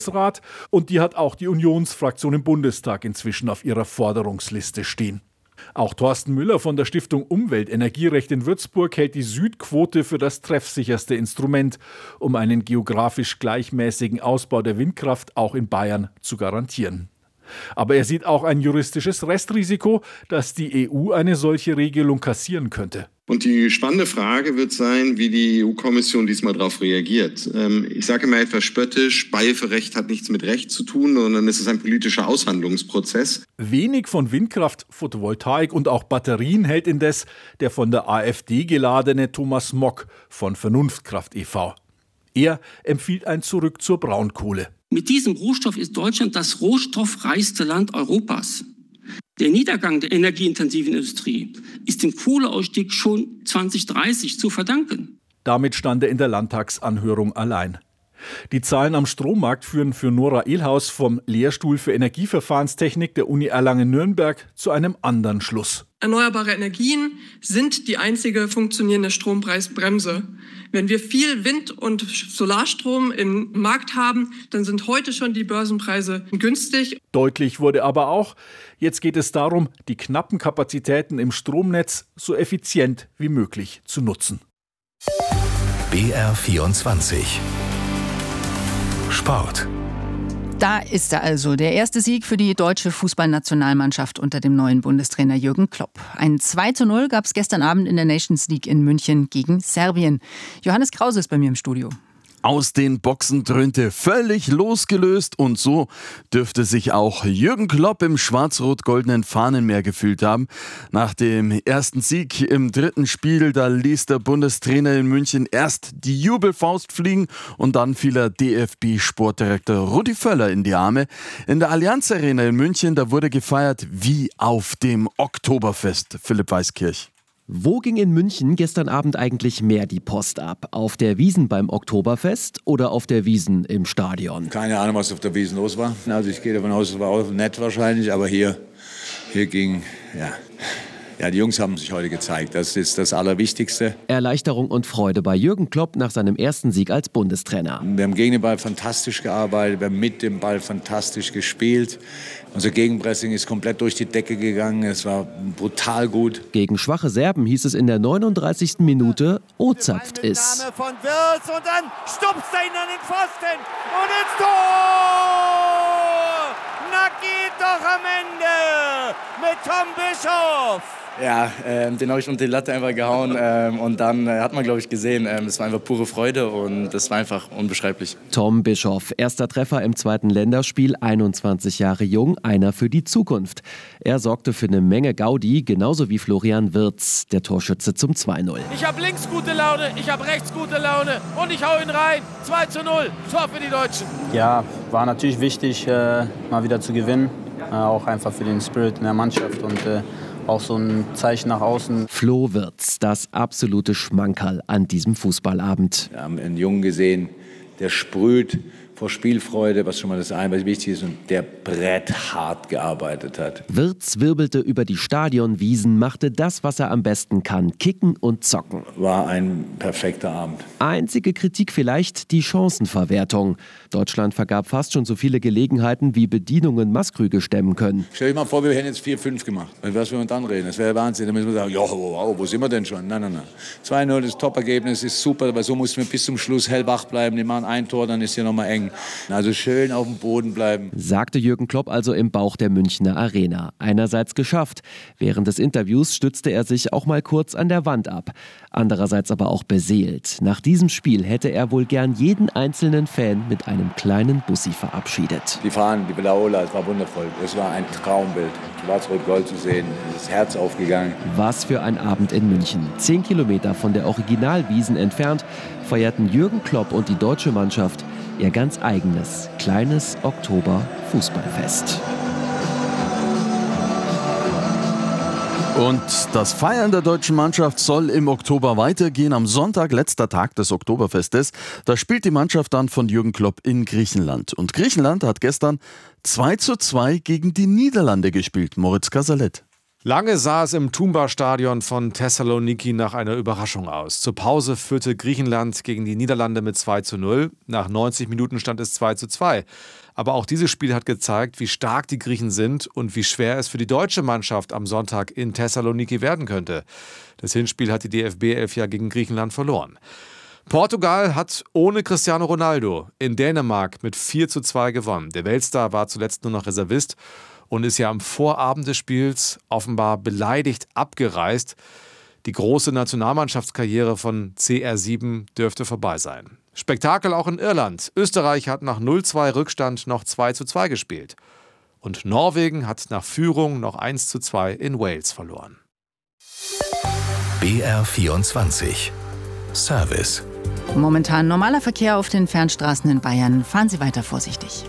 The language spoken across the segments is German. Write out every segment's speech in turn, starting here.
Rat und die hat auch die Unionsfraktion im Bundestag inzwischen auf ihrer Forderungsliste stehen. Auch Thorsten Müller von der Stiftung Umwelt-Energierecht in Würzburg hält die Südquote für das treffsicherste Instrument, um einen geografisch gleichmäßigen Ausbau der Windkraft auch in Bayern zu garantieren. Aber er sieht auch ein juristisches Restrisiko, dass die EU eine solche Regelung kassieren könnte. Und die spannende Frage wird sein, wie die EU-Kommission diesmal darauf reagiert. Ich sage immer etwas spöttisch, Beihilferecht hat nichts mit Recht zu tun, sondern es ist ein politischer Aushandlungsprozess. Wenig von Windkraft, Photovoltaik und auch Batterien hält indes der von der AfD geladene Thomas Mock von Vernunftkraft e.V. Er empfiehlt ein Zurück zur Braunkohle. Mit diesem Rohstoff ist Deutschland das rohstoffreichste Land Europas. Der Niedergang der energieintensiven Industrie ist dem Kohleausstieg schon 2030 zu verdanken. Damit stand er in der Landtagsanhörung allein. Die Zahlen am Strommarkt führen für Nora Ehlhaus vom Lehrstuhl für Energieverfahrenstechnik der Uni Erlangen-Nürnberg zu einem anderen Schluss. Erneuerbare Energien sind die einzige funktionierende Strompreisbremse. Wenn wir viel Wind- und Solarstrom im Markt haben, dann sind heute schon die Börsenpreise günstig. Deutlich wurde aber auch, jetzt geht es darum, die knappen Kapazitäten im Stromnetz so effizient wie möglich zu nutzen. BR24 Sport. Da ist er also, der erste Sieg für die deutsche Fußballnationalmannschaft unter dem neuen Bundestrainer Jürgen Klopp. Ein 2:0 gab es gestern Abend in der Nations League in München gegen Serbien. Johannes Krause ist bei mir im Studio. Aus den Boxen dröhnte völlig losgelöst und so dürfte sich auch Jürgen Klopp im schwarz-rot-goldenen Fahnenmeer gefühlt haben. Nach dem ersten Sieg im dritten Spiel, da ließ der Bundestrainer in München erst die Jubelfaust fliegen und dann fiel er DFB-Sportdirektor Rudi Völler in die Arme. In der Allianz Arena in München, da wurde gefeiert wie auf dem Oktoberfest. Philipp Weiskirch. Wo ging in München gestern Abend eigentlich mehr die Post ab? Auf der Wiesn beim Oktoberfest oder auf der Wiesn im Stadion? Keine Ahnung, was auf der Wiesn los war. Also ich gehe davon aus, es war auch nett wahrscheinlich, aber hier ging, ja, die Jungs haben sich heute gezeigt. Das ist das Allerwichtigste. Erleichterung und Freude bei Jürgen Klopp nach seinem ersten Sieg als Bundestrainer. Wir haben gegen den Ball fantastisch gearbeitet, wir haben mit dem Ball fantastisch gespielt. Unser Gegenpressing ist komplett durch die Decke gegangen. Es war brutal gut. Gegen schwache Serben hieß es in der 39. Minute, O-zapft ist. Name von Wirtz und dann stupst er ihn an den Pfosten und ins Tor! Na geht doch am Ende mit Tom Bischoff! Ja, den habe ich unter die Latte einfach gehauen und dann hat man, glaube ich, gesehen, es war einfach pure Freude und das war einfach unbeschreiblich. Tom Bischoff, erster Treffer im zweiten Länderspiel, 21 Jahre jung, einer für die Zukunft. Er sorgte für eine Menge Gaudi, genauso wie Florian Wirtz, der Torschütze zum 2:0. Ich habe links gute Laune, ich habe rechts gute Laune und ich hau ihn rein. 2:0, Tor für die Deutschen. Ja, war natürlich wichtig, mal wieder zu gewinnen, auch einfach für den Spirit in der Mannschaft und auch so ein Zeichen nach außen. Flo Wirtz, das absolute Schmankerl an diesem Fußballabend. Wir haben einen Jungen gesehen, der sprüht vor Spielfreude, was schon mal das eine, was wichtig ist, und der bretthart gearbeitet hat. Wirtz wirbelte über die Stadionwiesen, machte das, was er am besten kann, kicken und zocken. War ein perfekter Abend. Einzige Kritik vielleicht die Chancenverwertung. Deutschland vergab fast schon so viele Gelegenheiten, wie Bedienungen Maßkrüge stemmen können. Stell dir mal vor, wir hätten jetzt 4-5 gemacht. Was wir uns dann reden, das wäre Wahnsinn. Da müssen wir sagen, ja, wow, wo sind wir denn schon? Nein. 2:0, das Top-Ergebnis ist super, aber so mussten wir bis zum Schluss hellwach bleiben. Die machen ein Tor, dann ist hier nochmal eng. Also schön auf dem Boden bleiben. Sagte Jürgen Klopp also im Bauch der Münchner Arena. Einerseits geschafft. Während des Interviews stützte er sich auch mal kurz an der Wand ab. Andererseits aber auch beseelt. Nach diesem Spiel hätte er wohl gern jeden einzelnen Fan mit einem kleinen Bussi verabschiedet. Die Fahnen, die Blaola, es war wundervoll. Es war ein Traumbild. Schwarz-Rot-Gold zu sehen, das Herz aufgegangen. Was für ein Abend in München. 10 Kilometer von der Originalwiesn entfernt feierten Jürgen Klopp und die deutsche Mannschaft ihr ganz eigenes, kleines Oktober-Fußballfest. Und das Feiern der deutschen Mannschaft soll im Oktober weitergehen. Am Sonntag, letzter Tag des Oktoberfestes, da spielt die Mannschaft dann von Jürgen Klopp in Griechenland. Und Griechenland hat gestern 2:2 gegen die Niederlande gespielt. Moritz Casalet. Lange sah es im Toumba-Stadion von Thessaloniki nach einer Überraschung aus. Zur Pause führte Griechenland gegen die Niederlande mit 2:0. Nach 90 Minuten stand es 2:2. Aber auch dieses Spiel hat gezeigt, wie stark die Griechen sind und wie schwer es für die deutsche Mannschaft am Sonntag in Thessaloniki werden könnte. Das Hinspiel hat die DFB 11 ja gegen Griechenland verloren. Portugal hat ohne Cristiano Ronaldo in Dänemark mit 4:2 gewonnen. Der Weltstar war zuletzt nur noch Reservist und ist ja am Vorabend des Spiels offenbar beleidigt abgereist. Die große Nationalmannschaftskarriere von CR7 dürfte vorbei sein. Spektakel auch in Irland. Österreich hat nach 0:2 Rückstand noch 2:2 gespielt. Und Norwegen hat nach Führung noch 1:2 in Wales verloren. BR24 Service. Momentan normaler Verkehr auf den Fernstraßen in Bayern. Fahren Sie weiter vorsichtig.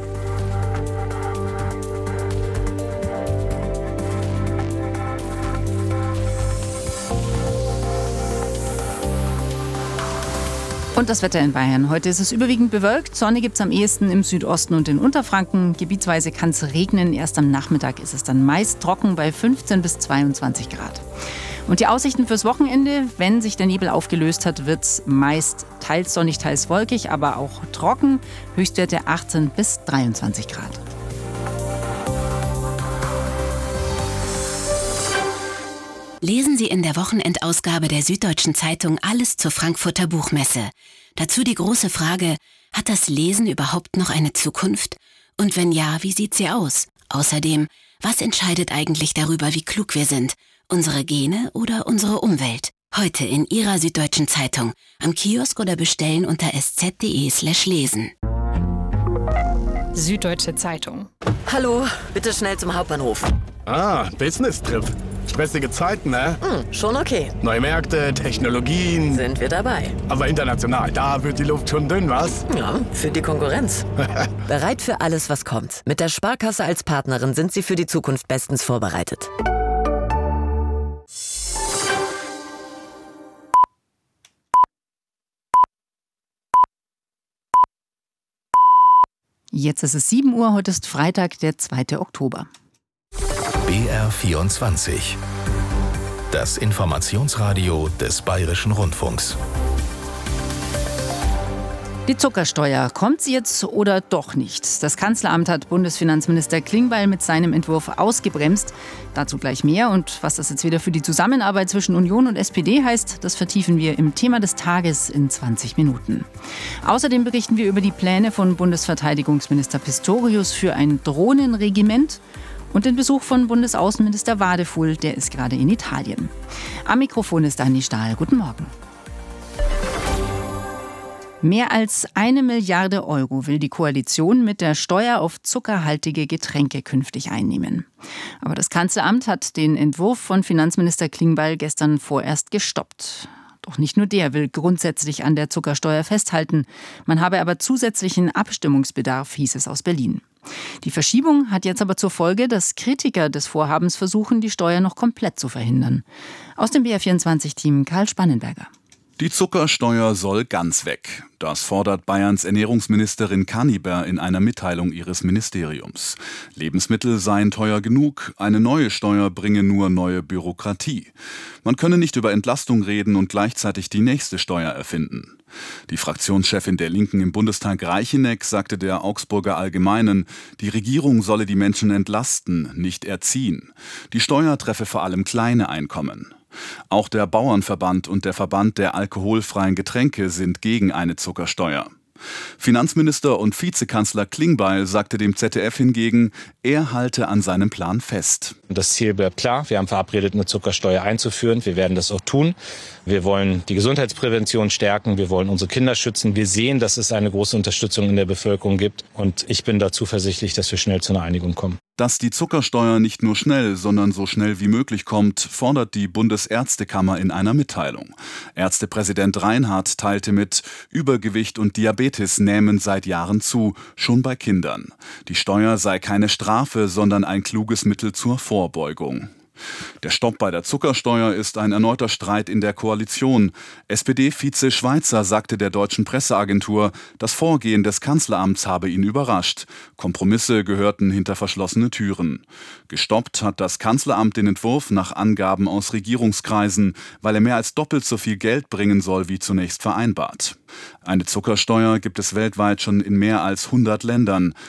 Und das Wetter in Bayern. Heute ist es überwiegend bewölkt. Sonne gibt es am ehesten im Südosten und in Unterfranken. Gebietsweise kann es regnen. Erst am Nachmittag ist es dann meist trocken bei 15 bis 22 Grad. Und die Aussichten fürs Wochenende: Wenn sich der Nebel aufgelöst hat, wird es meist teils sonnig, teils wolkig, aber auch trocken. Höchstwerte 18 bis 23 Grad. Lesen Sie in der Wochenendausgabe der Süddeutschen Zeitung alles zur Frankfurter Buchmesse. Dazu die große Frage: Hat das Lesen überhaupt noch eine Zukunft? Und wenn ja, wie sieht sie aus? Außerdem, was entscheidet eigentlich darüber, wie klug wir sind? Unsere Gene oder unsere Umwelt? Heute in Ihrer Süddeutschen Zeitung. Am Kiosk oder bestellen unter sz.de/lesen. Süddeutsche Zeitung. Hallo, bitte schnell zum Hauptbahnhof. Ah, Business-Trip. Stressige Zeiten, ne? Schon okay. Neue Märkte, Technologien. Sind wir dabei. Aber international, da wird die Luft schon dünn, was? Ja, für die Konkurrenz. Bereit für alles, was kommt. Mit der Sparkasse als Partnerin sind Sie für die Zukunft bestens vorbereitet. Jetzt ist es 7 Uhr, heute ist Freitag, der 2. Oktober. BR24. Das Informationsradio des Bayerischen Rundfunks. Die Zuckersteuer, kommt sie jetzt oder doch nicht? Das Kanzleramt hat Bundesfinanzminister Klingbeil mit seinem Entwurf ausgebremst. Dazu gleich mehr. Und was das jetzt wieder für die Zusammenarbeit zwischen Union und SPD heißt, das vertiefen wir im Thema des Tages in 20 Minuten. Außerdem berichten wir über die Pläne von Bundesverteidigungsminister Pistorius für ein Drohnenregiment und den Besuch von Bundesaußenminister Wadefuhl, der ist gerade in Italien. Am Mikrofon ist Dani Stahl. Guten Morgen. Mehr als 1 Milliarde Euro will die Koalition mit der Steuer auf zuckerhaltige Getränke künftig einnehmen. Aber das Kanzleramt hat den Entwurf von Finanzminister Klingbeil gestern vorerst gestoppt. Doch nicht nur der will grundsätzlich an der Zuckersteuer festhalten. Man habe aber zusätzlichen Abstimmungsbedarf, hieß es aus Berlin. Die Verschiebung hat jetzt aber zur Folge, dass Kritiker des Vorhabens versuchen, die Steuer noch komplett zu verhindern. Aus dem BR24-Team Karl Spannenberger. Die Zuckersteuer soll ganz weg. Das fordert Bayerns Ernährungsministerin Kaniber in einer Mitteilung ihres Ministeriums. Lebensmittel seien teuer genug, eine neue Steuer bringe nur neue Bürokratie. Man könne nicht über Entlastung reden und gleichzeitig die nächste Steuer erfinden. Die Fraktionschefin der Linken im Bundestag Reicheneck sagte der Augsburger Allgemeinen, die Regierung solle die Menschen entlasten, nicht erziehen. Die Steuer treffe vor allem kleine Einkommen. Auch der Bauernverband und der Verband der alkoholfreien Getränke sind gegen eine Zuckersteuer. Finanzminister und Vizekanzler Klingbeil sagte dem ZDF hingegen, er halte an seinem Plan fest. Das Ziel bleibt klar. Wir haben verabredet, eine Zuckersteuer einzuführen. Wir werden das auch tun. Wir wollen die Gesundheitsprävention stärken. Wir wollen unsere Kinder schützen. Wir sehen, dass es eine große Unterstützung in der Bevölkerung gibt. Und ich bin da zuversichtlich, dass wir schnell zu einer Einigung kommen. Dass die Zuckersteuer nicht nur schnell, sondern so schnell wie möglich kommt, fordert die Bundesärztekammer in einer Mitteilung. Ärztepräsident Reinhardt teilte mit, Übergewicht und Diabetes nehmen seit Jahren zu, schon bei Kindern. Die Steuer sei keine Strafe, sondern ein kluges Mittel zur Vorbeugung. Der Stopp bei der Zuckersteuer ist ein erneuter Streit in der Koalition. SPD-Vize Schweizer sagte der deutschen Presseagentur, das Vorgehen des Kanzleramts habe ihn überrascht. Kompromisse gehörten hinter verschlossene Türen. Gestoppt hat das Kanzleramt den Entwurf nach Angaben aus Regierungskreisen, weil er mehr als doppelt so viel Geld bringen soll wie zunächst vereinbart. Eine Zuckersteuer gibt es weltweit schon in mehr als 100 Ländern.